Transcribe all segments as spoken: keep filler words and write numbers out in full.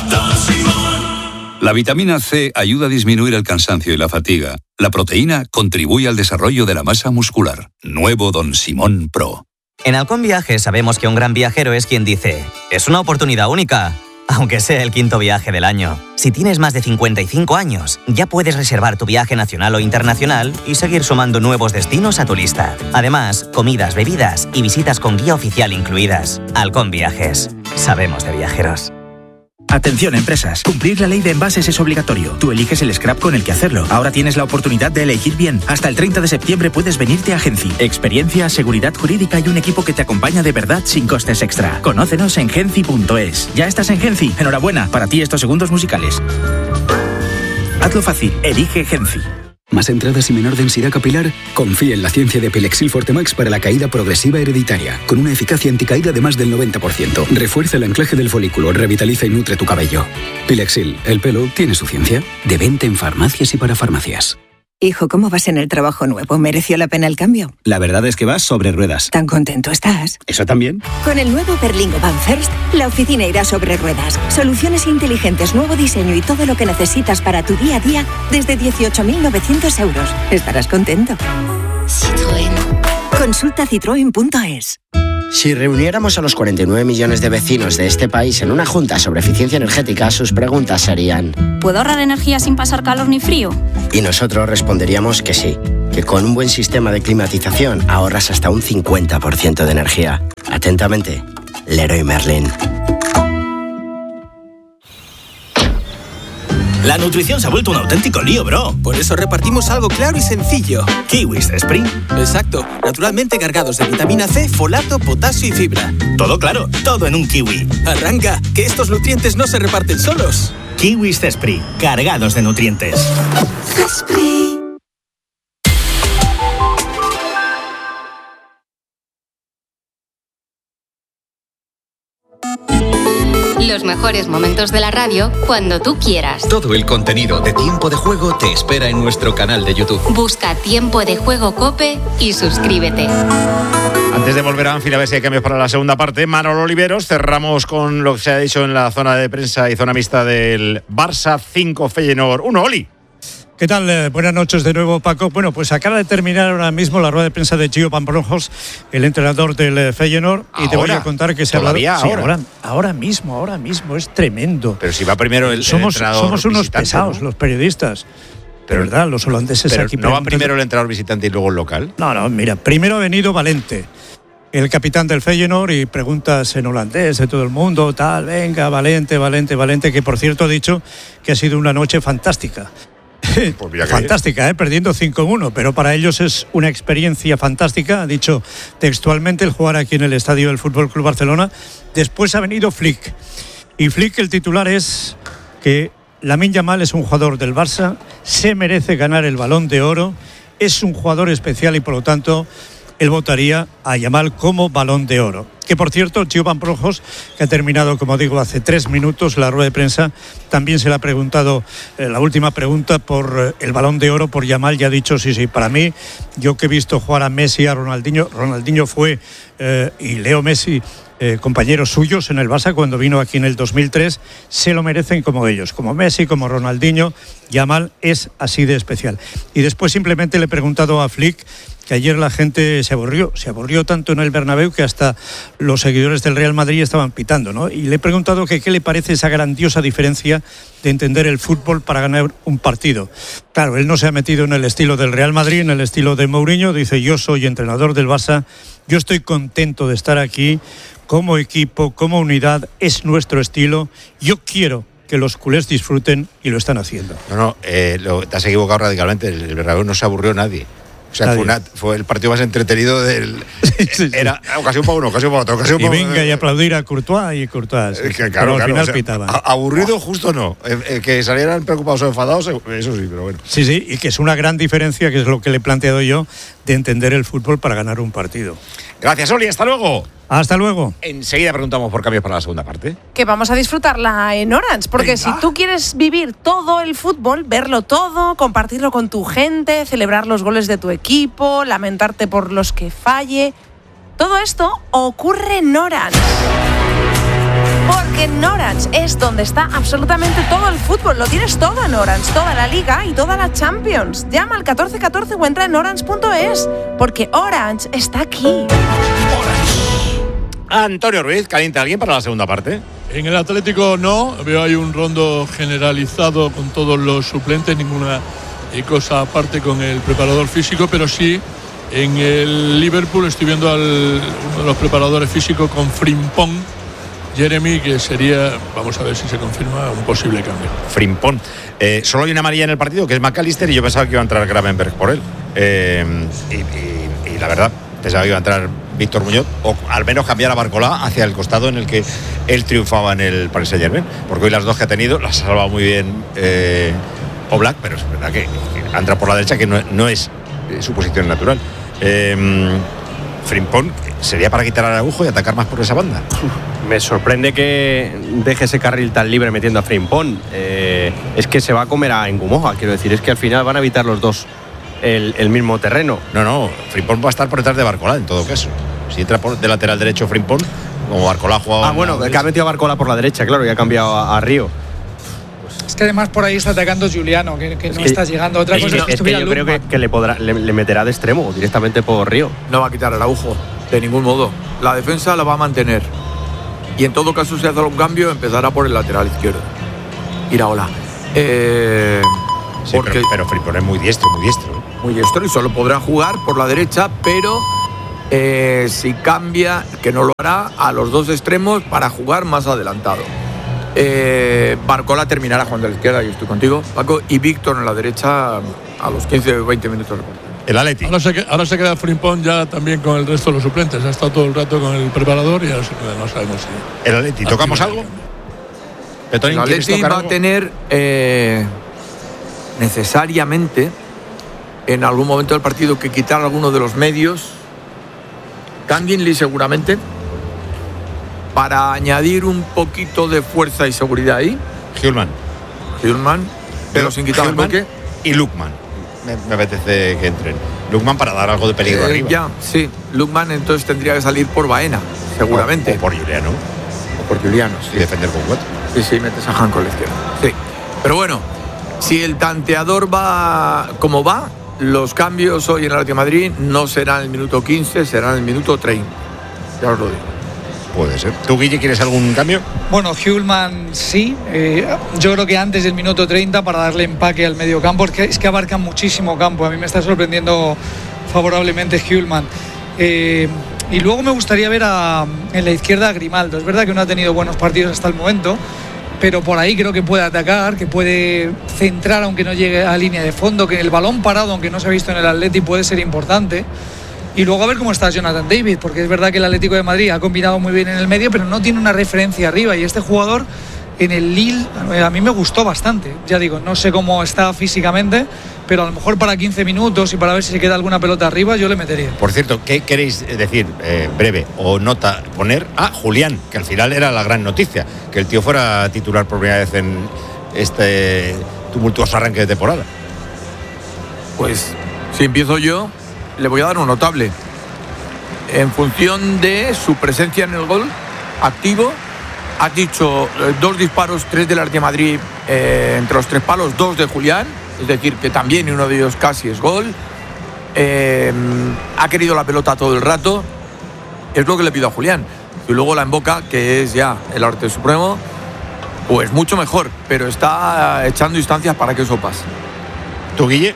La vitamina C ayuda a disminuir el cansancio y la fatiga. La proteína contribuye al desarrollo de la masa muscular. Nuevo Don Simón Pro. En Halcón Viajes sabemos que un gran viajero es quien dice: es una oportunidad única, aunque sea el quinto viaje del año. Si tienes más de cincuenta y cinco años, ya puedes reservar tu viaje nacional o internacional y seguir sumando nuevos destinos a tu lista. Además, comidas, bebidas y visitas con guía oficial incluidas. Halcón Viajes. Sabemos de viajeros. Atención, empresas. Cumplir la ley de envases es obligatorio. Tú eliges el scrap con el que hacerlo. Ahora tienes la oportunidad de elegir bien. Hasta el treinta de septiembre puedes venirte a Genci. Experiencia, seguridad jurídica y un equipo que te acompaña de verdad sin costes extra. Conócenos en genci punto es. ¿Ya estás en Genci? Enhorabuena. Para ti estos segundos musicales. Hazlo fácil. Elige Genci. ¿Más entradas y menor densidad capilar? Confía en la ciencia de Pilexil Fortemax para la caída progresiva hereditaria, con una eficacia anticaída de más del noventa por ciento. Refuerza el anclaje del folículo, revitaliza y nutre tu cabello. Pilexil, el pelo tiene su ciencia. De venta en farmacias y para farmacias. Hijo, ¿cómo vas en el trabajo nuevo? ¿Mereció la pena el cambio? La verdad es que vas sobre ruedas. ¿Tan contento estás? ¿Eso también? Con el nuevo Berlingo Van First, la oficina irá sobre ruedas. Soluciones inteligentes, nuevo diseño y todo lo que necesitas para tu día a día desde dieciocho mil novecientos euros. Estarás contento. Citroën. Consulta citroen punto es. Si reuniéramos a los cuarenta y nueve millones de vecinos de este país en una junta sobre eficiencia energética, sus preguntas serían: ¿puedo ahorrar energía sin pasar calor ni frío? Y nosotros responderíamos que sí, que con un buen sistema de climatización ahorras hasta un cincuenta por ciento de energía. Atentamente, Leroy Merlin. La nutrición se ha vuelto un auténtico lío, bro. Por eso repartimos algo claro y sencillo. Kiwis Spring. Exacto, naturalmente cargados de vitamina C, folato, potasio y fibra. Todo claro, todo en un kiwi. Arranca, que estos nutrientes no se reparten solos. Kiwis Spring, cargados de nutrientes. Esprit. Los mejores momentos de la radio cuando tú quieras. Todo el contenido de Tiempo de Juego te espera en nuestro canal de YouTube. Busca Tiempo de Juego COPE y suscríbete. Antes de volver a Anfield a ver si hay cambios para la segunda parte, Manolo Oliveros, cerramos con lo que se ha dicho en la zona de prensa y zona mixta del Barça cinco Feyenoord uno. Oli. ¿Qué tal? Eh, buenas noches de nuevo, Paco. Bueno, pues acaba de terminar ahora mismo la rueda de prensa de Gio Pamplojos, el entrenador del eh, Feyenoord, y te voy a contar que se ha hablado... ¿Todavía sí, ahora? ahora? Ahora mismo, ahora mismo, es tremendo. Pero si va primero el, somos, el entrenador Somos unos visitante, pesados, ¿no? Los periodistas. Pero, de verdad, los holandeses pero aquí... ¿no va primero el entrenador visitante y luego el local? No, no, mira, primero ha venido Valente, el capitán del Feyenoord, y preguntas en holandés de todo el mundo, tal, venga, Valente, Valente, Valente, que por cierto ha dicho que ha sido una noche fantástica. Pues fantástica, ¿eh? Perdiendo cinco uno, pero para ellos es una experiencia fantástica, ha dicho textualmente, el jugar aquí en el estadio del Fútbol Club Barcelona. Después ha venido Flick, y Flick, el titular es que Lamine Yamal es un jugador del Barça, se merece ganar el Balón de Oro, es un jugador especial y por lo tanto él votaría a Yamal como Balón de Oro. Que por cierto, Gio Pamplojos, que ha terminado, como digo, hace tres minutos la rueda de prensa, también se le ha preguntado eh, la última pregunta por eh, el Balón de Oro, por Yamal, y ha dicho, sí, sí, para mí, yo que he visto jugar a Messi, a Ronaldinho, Ronaldinho fue, eh, y Leo Messi, eh, compañeros suyos en el Barça cuando vino aquí en el dos mil tres, se lo merecen como ellos, como Messi, como Ronaldinho. Yamal es así de especial. Y después simplemente le he preguntado a Flick, que ayer la gente se aburrió, se aburrió tanto en el Bernabéu que hasta los seguidores del Real Madrid estaban pitando, ¿no? Y le he preguntado que qué le parece esa grandiosa diferencia de entender el fútbol para ganar un partido. Claro, él no se ha metido en el estilo del Real Madrid, en el estilo de Mourinho, dice, yo soy entrenador del Barça, yo estoy contento de estar aquí, como equipo, como unidad, es nuestro estilo, yo quiero que los culés disfruten y lo están haciendo. No, no, eh, lo, te has equivocado radicalmente, el Bernabéu no se aburrió nadie. O sea, fue, una, fue el partido más entretenido del... Sí, sí, sí. Era ocasión para uno, ocasión para otro, ocasión para otro. Y venga, y aplaudir a Courtois y Courtois. Sí. Que, claro, pero al claro, final o sea, pitaban. Aburrido justo no. Eh, eh, que salieran preocupados o enfadados, eso sí, pero bueno. Sí, sí, y que es una gran diferencia, que es lo que le he planteado yo, de entender el fútbol para ganar un partido. Gracias, Oli, hasta luego. Hasta luego. Enseguida preguntamos por cambios para la segunda parte. Que vamos a disfrutarla en Orange, porque Venga. Si tú quieres vivir todo el fútbol, verlo todo, compartirlo con tu gente, celebrar los goles de tu equipo, lamentarte por los que falle, todo esto ocurre en Orange. Porque en Orange es donde está absolutamente todo el fútbol. Lo tienes todo en Orange, toda la Liga y toda la Champions. Llama al catorce catorce o entra en orange punto es, porque Orange está aquí. Antonio Ruiz, ¿calienta alguien para la segunda parte? En el Atlético no, veo ahí un rondo generalizado con todos los suplentes, ninguna cosa aparte con el preparador físico, pero sí en el Liverpool estoy viendo al uno de los preparadores físicos con Frimpong, Jeremy, que sería, vamos a ver si se confirma, un posible cambio. Frimpong. Eh, solo hay una amarilla en el partido, que es McAllister, y yo pensaba que iba a entrar Gravenberch por él. Eh, y, y, y la verdad, pensaba que iba a entrar Víctor Muñoz, o al menos cambiar a Barcolá hacia el costado en el que él triunfaba en el Paris Saint-Germain, porque hoy las dos que ha tenido las ha salvado muy bien eh, Oblak, pero es verdad que, que entra por la derecha, que no, no es eh, su posición natural. Eh, Frimpong sería para quitar al Araujo y atacar más por esa banda. Me sorprende que deje ese carril tan libre metiendo a Frimpong. Eh, es que se va a comer a Ngumoja, quiero decir, es que al final van a evitar los dos el, el mismo terreno. No, no, Frimpong va a estar por detrás de Barcolá en todo caso. Si entra por de lateral derecho Frimpong, como Barcolá ha jugado. Ah, bueno, que ha metido a Barcolá por la derecha, claro, y ha cambiado a, a Río. Es que además por ahí está atacando Giuliano, que, que no que, está llegando. Otra cosa es que, es que yo creo que, que le, podrá, le, le meterá de extremo directamente por Río. No va a quitar a Araujo, de ningún modo. La defensa la va a mantener. Y en todo caso, si hace algún cambio, empezará por el lateral izquierdo. Iraola. Eh, sí, porque, pero, pero Frimpong es muy diestro, muy diestro. Muy diestro y solo podrá jugar por la derecha, pero eh, si cambia, que no lo hará, a los dos extremos para jugar más adelantado. Eh, Barcola terminará jugando a la izquierda, yo estoy contigo, Paco, y Víctor en la derecha a los quince o veinte minutos de partido. El Atleti. Ahora se, ahora se queda Frimpong ya también con el resto de los suplentes. Ha estado todo el rato con el preparador y ahora se queda, no sabemos si. ¿El Atleti tocamos algo? El Atleti va a tener eh, necesariamente en algún momento del partido que quitar alguno de los medios. Kanginli seguramente, para añadir un poquito de fuerza y seguridad ahí. Hjulman. Hjulman, pero sin quitar el bloque. Y Lukman. Me, me apetece que entren. Lukman para dar algo de peligro eh, arriba. Ya, sí. Lukman entonces tendría que salir por Baena, seguramente. O, o por Giuliano. O por Giuliano, sí. Y defender con cuatro. Sí, sí, metes a Han con la izquierda. Sí. Pero bueno, si el tanteador va como va, los cambios hoy en el Atlético de Madrid no serán el minuto quince, serán el minuto treinta. Ya os lo digo. Puede ser. ¿Tú, Guille, quieres algún cambio? Bueno, Hjulman sí. Eh, yo creo que antes del minuto treinta para darle empaque al medio campo. Es que, es que abarcan muchísimo campo. A mí me está sorprendiendo favorablemente Hjulman. Eh, y luego me gustaría ver a, en la izquierda a Grimaldo. Es verdad que no ha tenido buenos partidos hasta el momento, pero por ahí creo que puede atacar, que puede centrar aunque no llegue a línea de fondo, que el balón parado, aunque no se ha visto en el Atleti, puede ser importante. Y luego a ver cómo está Jonathan David, porque es verdad que el Atlético de Madrid ha combinado muy bien en el medio, pero no tiene una referencia arriba. Y este jugador en el Lille a mí me gustó bastante. Ya digo, no sé cómo está físicamente, pero a lo mejor para quince minutos y para ver si se queda alguna pelota arriba, yo le metería. Por cierto, ¿qué queréis decir, eh, breve o nota, poner a Julián, que al final era la gran noticia, que el tío fuera titular por primera vez en este tumultuoso arranque de temporada? Pues si empiezo yo, le voy a dar un notable. En función de su presencia en el gol, activo, has dicho eh, dos disparos, tres del Atlético de Madrid, eh, entre los tres palos, dos de Julián, es decir, que también uno de ellos casi es gol. Eh, ha querido la pelota todo el rato, es lo que le pido a Julián. Y luego la emboca, que es ya el arte supremo, pues mucho mejor, pero está echando instancias para que eso pase. ¿Tú, Guille?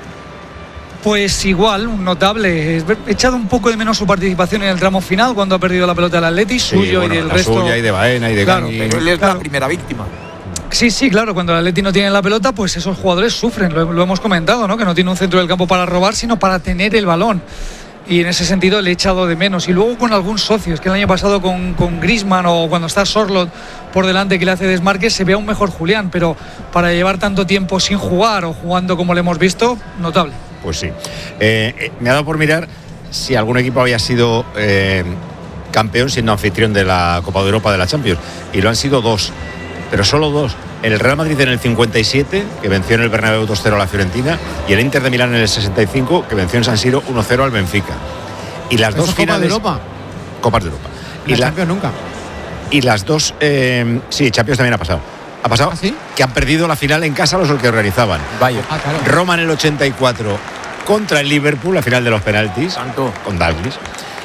Pues igual, un notable. He echado un poco de menos su participación en el tramo final cuando ha perdido la pelota del Atleti, sí, suyo bueno, y del la resto. Suya y de Baena y de claro, Gani. Pero él es claro. la primera víctima. Sí, sí, claro, cuando el Atleti no tiene la pelota, pues esos jugadores sufren, lo, lo hemos comentado, ¿no? Que no tiene un centro del campo para robar, sino para tener el balón. Y en ese sentido le he echado de menos. Y luego con algún socio, es que el año pasado con, con Griezmann o cuando está Sorloth por delante que le hace desmarque, se ve aún mejor Julián, pero para llevar tanto tiempo sin jugar o jugando como le hemos visto, notable. Pues sí. Eh, me ha dado por mirar si algún equipo había sido eh, campeón siendo anfitrión de la Copa de Europa de la Champions. Y lo han sido dos, pero solo dos. El Real Madrid en el cincuenta y siete, que venció en el Bernabéu dos cero a la Fiorentina, y el Inter de Milán en el sesenta y cinco, que venció en San Siro uno cero al Benfica. Y las dos finales... Copa de Europa. Copas de Europa. Y la, la Champions nunca. y las dos, eh, sí, Champions también ha pasado. Ha pasado ¿Ah, sí? que han perdido la final en casa los que organizaban. Vaya. Ah, claro. Roma en el ochenta y cuatro contra el Liverpool, la final de los penaltis, Tanto. con Dalglish.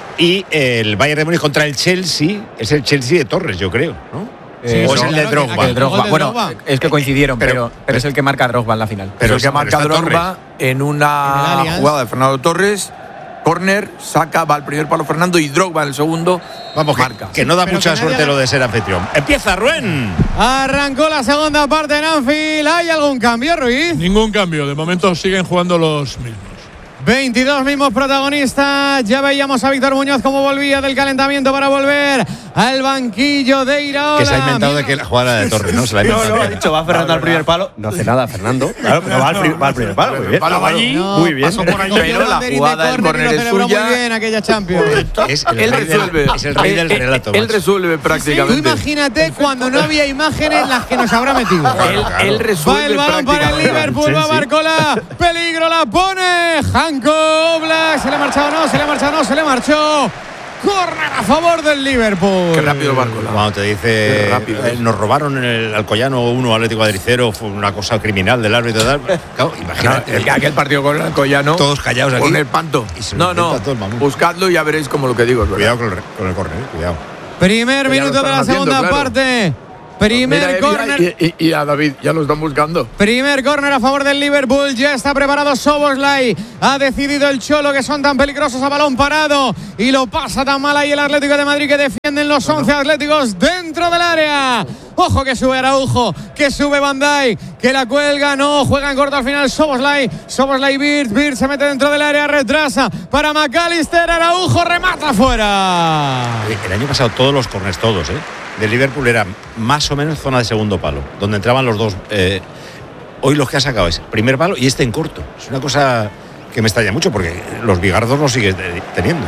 Y el Bayern de Múnich contra el Chelsea, es el Chelsea de Torres, yo creo, ¿no? Sí, o no, es el de claro, Drogba. aquel Drogba. gol de Bueno, Drogba. es que coincidieron, Pero- pero, pero, es el que marca Drogba en la final. Pero es el que está- marca pero está Drogba en una En el Allianz. jugada de Fernando Torres. Córner, saca, va al primer palo Fernando y Drogba en el segundo. Vamos, que, marca. que no da Pero mucha que nadie suerte haga- lo de ser anfitrión. ¡Empieza, Rubén! Arrancó la segunda parte en Anfield. ¿Hay algún cambio, Ruiz? Ningún cambio, de momento siguen jugando los mismos. veintidós mismos protagonistas. Ya veíamos a Víctor Muñoz como volvía del calentamiento para volver al banquillo de Iraola. Que se ha inventado de que la jugada de Torres, ¿no? Se la ha No, inventado. no, ha dicho, va Fernando al primer palo. No hace nada, Fernando. Claro, pero va al, pri- va al primer palo. Muy bien. Palo allí. No, Muy bien. pasó por ahí. Pero la Banderín de jugada del córner y córner lo es celebró suya. muy bien aquella Champions. Es el Él rey del- resuelve. es el rey del Él- relato. Él macho. resuelve Tú prácticamente. imagínate cuando no había imágenes las que nos habrá metido. Él, él Va resuelve el balón para el prácticamente. Liverpool, va Barcola, peligro la pone, Janko Oblak, se le ha marchado no, se le ha marchado no, se le marchó. Corner a favor del Liverpool. Qué rápido Barcola. Cuando te dice, Qué rápido. eh, nos robaron en el Alcoyano uno Atlético Madrid cero, fue una cosa criminal del árbitro y tal. Claro, imagínate. El que aquel partido con el Alcoyano. Todos callados aquí. Con el panto. Y se lo No, no. inventa todo el mamut. Buscadlo y ya veréis como lo que digo. es verdad. Cuidado con el, con el córner, eh, cuidado. Primer Que ya lo minuto de están la haciendo, segunda claro. parte. Primer Mira, córner. mira, y, y- y a David, ya lo están buscando. Primer córner a favor del Liverpool. Ya está preparado Szoboszlai. Ha decidido el Cholo que son tan peligrosos a balón parado. Y lo pasa tan mal ahí el Atlético de Madrid que defienden los once atléticos dentro del área. Ojo que sube Araujo, que sube Van Dijk, que la cuelga, no, juega en corto al final Szoboszlai. Szoboszlai Bird, Bird se mete dentro del área, retrasa para McAllister, Araujo remata fuera. El año pasado todos los corners, todos, ¿eh? Del Liverpool eran más o menos zona de segundo palo, donde entraban los dos. Eh, hoy los que ha sacado es primer palo y este en corto. Es una cosa que me extraña mucho porque los bigardos los sigues teniendo,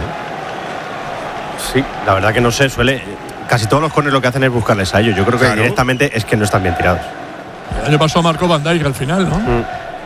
¿eh? Sí, la verdad que no sé, suele. Casi todos los corners lo que hacen es buscarles a ellos. Yo creo que Claro. directamente es que no están bien tirados. El año pasado marcó Van Dijk al final, ¿no? Mm.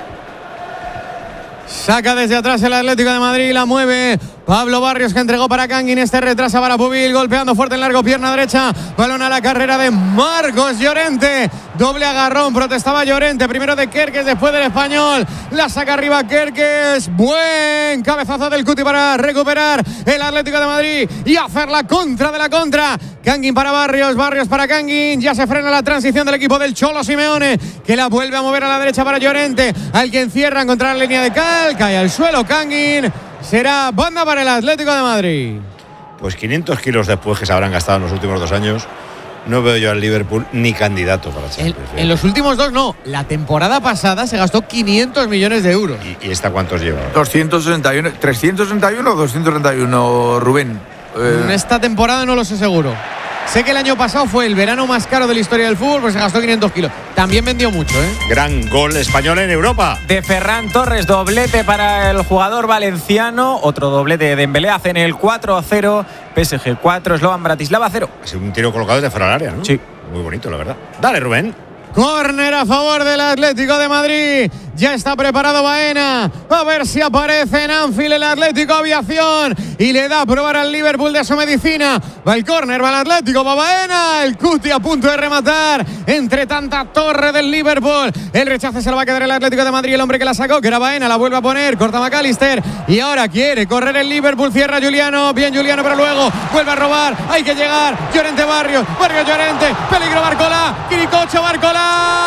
Saca desde atrás el Atlético de Madrid, la mueve Pablo Barrios, que entregó para Kangin, este retrasa para Pubil, golpeando fuerte en largo, pierna derecha, balón a la carrera de Marcos Llorente, doble agarrón, protestaba Llorente, primero de Kerkes, después del español, la saca arriba Kerkes, buen cabezazo del Cuti para recuperar el Atlético de Madrid y hacer la contra de la contra. Kangin para Barrios, Barrios para Kangin, ya se frena la transición del equipo del Cholo Simeone, que la vuelve a mover a la derecha para Llorente, al que encierra en contra la línea de Cal, cae al suelo Kangin, será banda para el Atlético de Madrid. Pues quinientos kilos después que se habrán gastado en los últimos dos años, no veo yo al Liverpool ni candidato para En, Champions. en los últimos dos no, la temporada pasada se gastó quinientos millones de euros. ¿Y, y esta cuántos lleva? doscientos sesenta y uno, trescientos sesenta y uno o doscientos treinta y uno, Rubén. Eh, En esta temporada no lo sé seguro. Sé que el año pasado fue el verano más caro de la historia del fútbol, pues se gastó quinientos kilos. También vendió mucho, ¿eh? Gran gol español en Europa. De Ferran Torres, doblete para el jugador valenciano. Otro doblete de Dembélé, hacen el cuatro a cero. P S G cuatro, Slovan Bratislava cero. Ha sido un tiro colocado desde fuera del área, ¿no? Sí. Muy bonito, la verdad. Dale, Rubén. Córner a favor del Atlético de Madrid. Ya está preparado Baena. A ver si aparece en Anfield el Atlético Aviación. Y le da a probar al Liverpool de su medicina. Va el córner, va el Atlético, va Baena. El Cuti a punto de rematar. Entre tanta torre del Liverpool. El rechace se lo va a quedar el Atlético de Madrid. El hombre que la sacó, que era Baena, la vuelve a poner. Corta McAllister. Y ahora quiere correr el Liverpool. Cierra Juliano. Bien Juliano, pero luego vuelve a robar. Hay que llegar. Llorente Barrios. Barrios Llorente. Peligro Barcola. Quiricocho Barcola.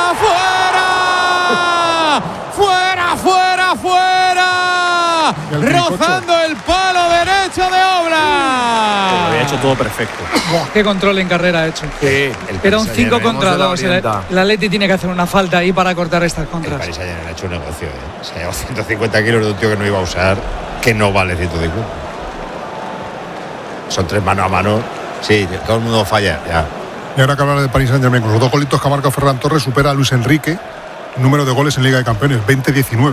¡Fuera! ¡Fuera, fuera, fuera! Rozando el palo derecho de Lo Oblak. había hecho todo perfecto. Buah, qué control en carrera ha hecho. Sí, Era un cinco Saint-Germain, contra se la dos. El, orienta. el Atleti tiene que hacer una falta ahí para cortar estas El contras. Paris Saint-Germain ha hecho un negocio, ¿eh? Se ha llevado ciento cincuenta kilos de un tío que no iba a usar, que no vale ciento cincuenta. Son tres mano a mano. Sí, todo el mundo falla, ya. Y ahora que hablar de Paris Saint-Germain, con los dos golitos que ha marcado Ferran Torres, supera a Luis Enrique, número de goles en Liga de Campeones, veinte diecinueve.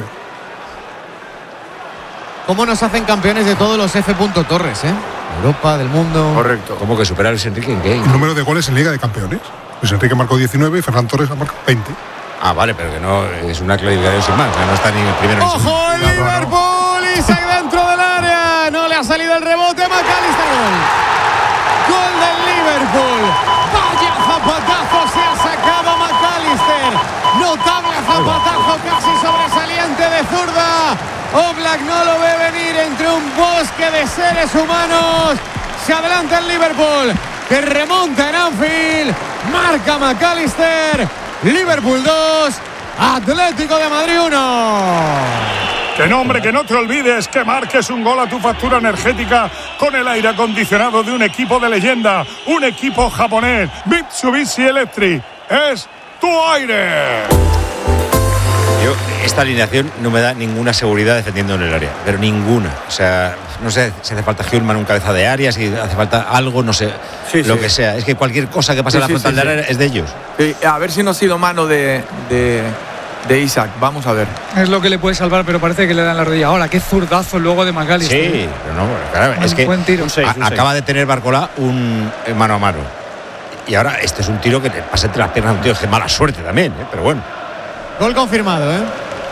¿Cómo nos hacen campeones de todos los F. Torres, eh? Europa, del mundo. correcto. ¿Cómo que superar a Luis Enrique en qué? El número de goles en Liga de Campeones. Luis Enrique marcó diecinueve y Ferran Torres ha marcado veinte. Ah, vale, pero que no es una clasificación sin más. O sea, no está ni el primero ni el segundo. ¡Ojo el Liverpool! Isaac dentro del área. No le ha salido el rebote. McAllister. Gol. Gol del Liverpool. Vaya zapatazo se ha sacado McAllister. Notable zapatazo casi sobresaliente de zurda. Oblak no lo ve venir entre un bosque de seres humanos. Se adelanta el Liverpool, que remonta en Anfield. Marca McAllister. Liverpool dos, Atlético de Madrid uno. Que no, hombre, que no te olvides que marques un gol a tu factura energética con el aire acondicionado de un equipo de leyenda, un equipo japonés, Mitsubishi Electric. Es tu aire. Yo, esta alineación no me da ninguna seguridad defendiendo en el área, pero ninguna. O sea, no sé si hace falta Hjulman un cabeza de área, si hace falta algo, no sé, sí, lo sí. que sea. Es que cualquier cosa que pase sí, en la frontal sí, sí, de área sí. es de ellos. Sí, a ver si no ha sido mano de... de... de Isaac, vamos a ver. Es lo que le puede salvar, pero parece que le dan la rodilla. Ahora, qué zurdazo luego de McAllister. Sí, pero no, claro, es que buen tiro. Un seis, a, un acaba de tener Barcola un mano a mano. Y ahora este es un tiro que te pasa entre las piernas a un tío. Es que mala suerte también, ¿eh? Pero bueno. Gol confirmado, ¿eh?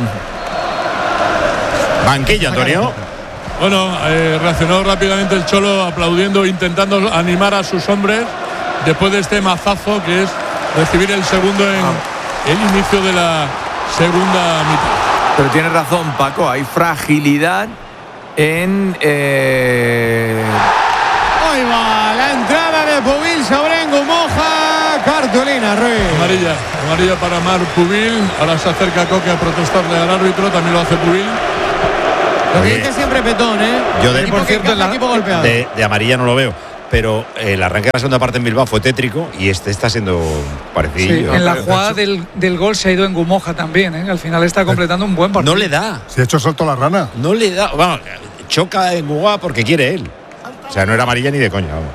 Banquillo, Antonio. Bueno, eh, reaccionó rápidamente el Cholo, aplaudiendo, intentando animar a sus hombres después de este mazazo que es recibir el segundo en ah. el inicio de la segunda mitad. Pero tiene razón, Paco, hay fragilidad en... Eh... Ahí va, la entrada de Pubil sobre Ngumoja, cartulina, Ruiz. Amarilla, amarilla para Mar Pubil. Ahora se acerca Coque a protestarle al árbitro, también lo hace Pubil. Lo que dice siempre Petón, ¿eh? Yo de, por cierto, la, de, de amarilla no lo veo. Pero el arranque de la segunda parte en Bilbao fue tétrico y este está siendo parecido. Sí, en la jugada del, del gol se ha ido en Ngumoja también, ¿eh? Al final está completando un buen partido. No le da. Se ha hecho salto a la rana. No le da. Vamos, choca en Ngumoja porque quiere él. O sea, no era amarilla ni de coña. Vamos.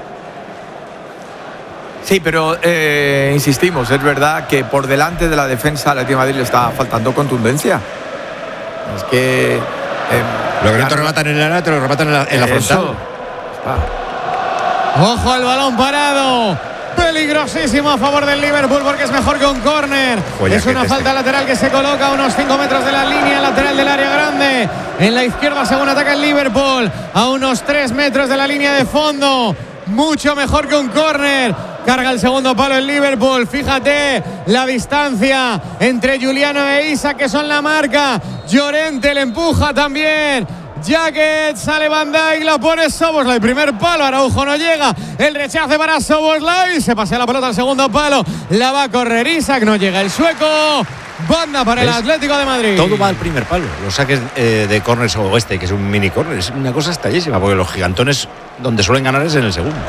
Sí, pero eh, insistimos, es verdad que por delante de la defensa al Atlético de Madrid le está faltando contundencia. Es que... Eh, lo que no te rematan en el área, te lo rematan en la, en la frontal. Está. Ojo al balón parado. Peligrosísimo a favor del Liverpool porque es mejor que un córner. Es una falta lateral que se coloca a unos cinco metros de la línea lateral del área grande. En la izquierda según ataca el Liverpool. A unos tres metros de la línea de fondo. Mucho mejor que un córner. Carga el segundo palo el Liverpool. Fíjate la distancia entre Juliano e Isa, que son la marca. Llorente le empuja también. Jacket, sale Van Dijk, la pone Szoboszlai, primer palo, Araujo no llega, el rechace para Szoboszlai, se pasea la pelota al segundo palo, la va a correr Isaac, no llega el sueco, banda para el Atlético de Madrid. Todo va al primer palo, los saques eh, de córner o este, que es un mini córner, es una cosa estallísima, porque los gigantones donde suelen ganar es en el segundo.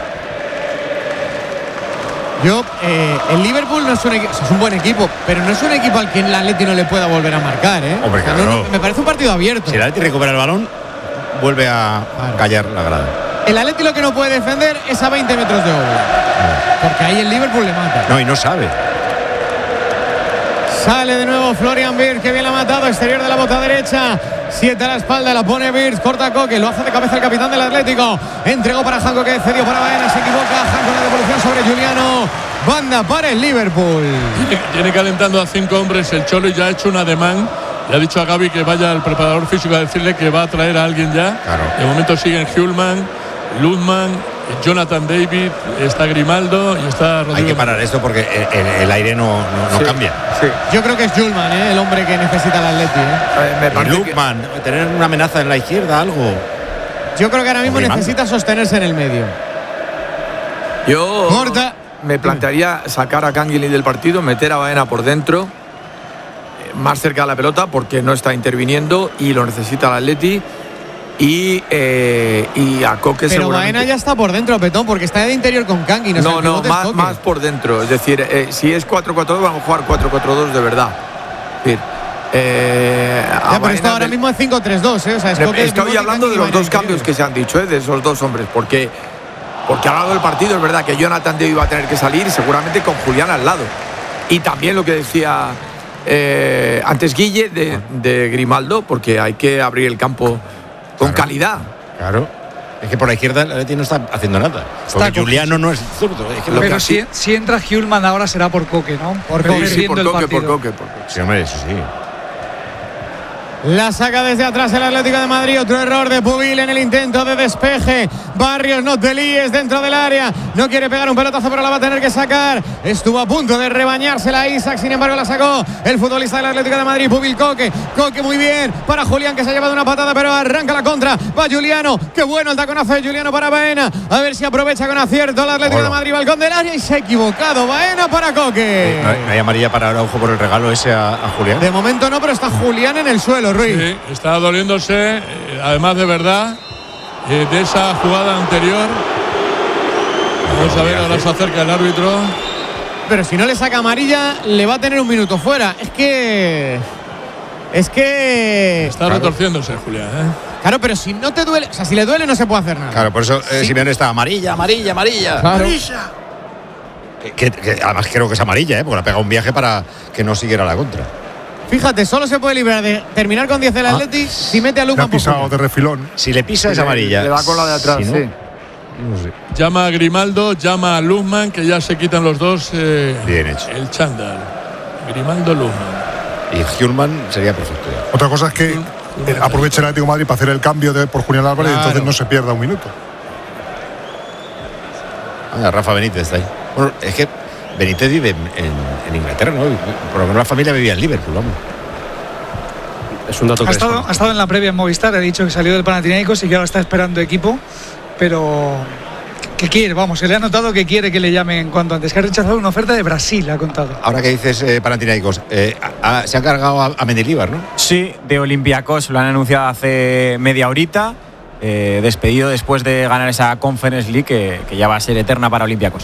Yo, eh, el Liverpool no es un, equipo, es un buen equipo, pero no es un equipo al que el Atleti no le pueda volver a marcar, ¿eh? Hombre, claro. no, no, me parece un partido abierto. Si el Atleti recupera el balón, vuelve a claro. callar la grada. El Atleti lo que no puede defender es a veinte metros de obra, porque ahí el Liverpool le mata. No, y no sabe. Sale de nuevo Florian Wirtz, que bien la ha matado, exterior de la bota derecha. Siete a la espalda, la pone Wirtz, corta a Coque, lo hace de cabeza el capitán del Atlético. Entregó para Janko, que cedió para Baena, se equivoca. Janko, una devolución sobre Juliano. Banda para el Liverpool. Tiene, tiene calentando a cinco hombres el Cholo y ya ha hecho un ademán. Le ha dicho a Gavi que vaya al preparador físico a decirle que va a traer a alguien ya. Claro. De momento siguen Hjulman, Lundman, Jonathan David, está Grimaldo y está Rodrigo. Hay que parar esto porque el, el aire no, no, no sí, cambia. Sí. Yo creo que es Hjulman, ¿eh? El hombre que necesita el Atleti, ¿eh? Y Lundman, que... tener una amenaza en la izquierda, algo. Yo creo que ahora mismo necesita sostenerse en el medio. Yo Corta. me plantearía sacar a Canguilí del partido, meter a Baena por dentro, más cerca de la pelota porque no está interviniendo y lo necesita el Atleti. Y, eh, y a Coque pero seguramente. Baena ya está por dentro, Petón, porque está de interior con Kangui. No, no, no más, más por dentro. Es decir, eh, si es cuatro cuatro dos, vamos a jugar cuatro cuatro dos de verdad. Es decir, eh, ya, pero esto ahora de... mismo es cinco tres dos, ¿eh? O sea, es Coque, estoy hablando de los dos cambios que se han dicho, ¿eh? De esos dos hombres, porque, porque ha dado el partido, es verdad que Jonathan David iba a tener que salir, seguramente con Julián al lado. Y también lo que decía eh, antes Guille de, de Grimaldo, porque hay que abrir el campo con claro, calidad. Claro. Es que por la izquierda el Atleti no está haciendo nada. Está porque Juliano no es zurdo. Es que pero que si, si entra Hjulman ahora será por Coque, ¿no? Por Coque, sí, por Coque, por Coque, por Coque. Sí, hombre, eso sí. La saca desde atrás el Atlético de Madrid. Otro error de Pubil en el intento de despeje. Barrios, no te líes dentro del área. No quiere pegar un pelotazo, pero la va a tener que sacar. Estuvo a punto de rebañársela Isaac, sin embargo la sacó el futbolista del Atlético de Madrid, Pubil Coque. Coque muy bien para Julián, que se ha llevado una patada, pero arranca la contra. Va Juliano, qué bueno el taconazo de Juliano para Baena. A ver si aprovecha con acierto el Atlético Hola. de Madrid, balcón del área, y se ha equivocado Baena para Coque. ¿No hay, no hay amarilla para Araujo por el regalo ese a, a Julián? De momento no, pero está Julián en el suelo, Ruiz. Sí, está doliéndose, eh, además de verdad, eh, de esa jugada anterior. Vamos a ver, ahora se acerca el árbitro. Pero si no le saca amarilla, le va a tener un minuto fuera. Es que... Es que... Está claro. retorciéndose, Julián, ¿eh? Claro, pero si no te duele... O sea, si le duele no se puede hacer nada. Claro, por eso eh, sí. Simeone está amarilla, amarilla, amarilla. Claro. Amarilla. Que, que, que además creo que es amarilla, ¿eh? Porque le ha pegado un viaje para que no siguiera la contra. Fíjate, solo se puede librar de terminar con diez el ah. Atleti si mete a Luma. Le ha pisado de refilón. Si le pisa es amarilla. Le va con la de atrás, si no, sí. No sé. Llama a Grimaldo, llama a Luzman, que ya se quitan los dos. Eh, Bien hecho. El chándal. Grimaldo, Luzman. Y Hjulman sería perfecto. Ya. Otra cosa es que eh, aprovecha el Atlético de Madrid para hacer el cambio de, por Julián Álvarez, claro. Y entonces no se pierda un minuto. Ah, Rafa Benítez está ahí. Bueno, es que Benítez vive en, en, en Inglaterra, ¿no? Por lo menos la familia vivía en Liverpool, vamos. Es un dato que ha estado, ha estado en la previa en Movistar, ha dicho que salió del Panathinaikos y que ahora está esperando equipo, pero que quiere, vamos, se le ha notado que quiere que le llamen cuanto antes, que ha rechazado una oferta de Brasil, ha contado. Ahora que dices eh, Panathinaikos, eh, a, a, se ha cargado a, a Mendilibar, ¿no? Sí, de Olympiacos, lo han anunciado hace media horita, eh, despedido después de ganar esa Conference League que, que ya va a ser eterna para Olympiacos.